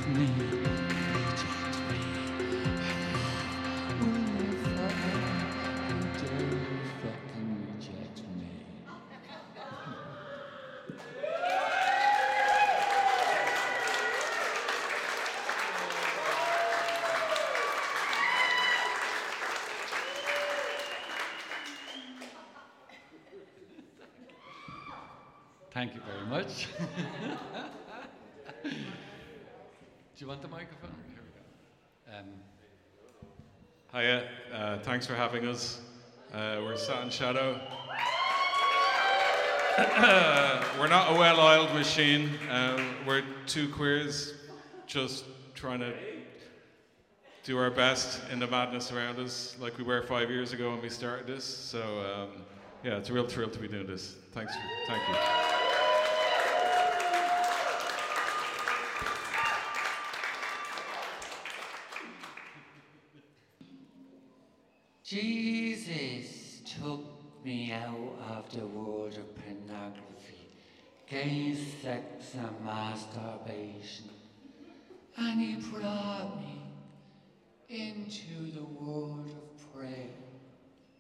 me, reject me. Will never ever fucking reject me. Thank you very much. Do you want the microphone? Here we go. Hiya, thanks for having us. We're Sat in Shadow. We're not a well-oiled machine. We're two queers just trying to do our best in the madness around us, like we were 5 years ago when we started this. So yeah, it's a real thrill to be doing this. Thank you. Jesus took me out of the world of pornography, gay sex and masturbation, and he brought me into the world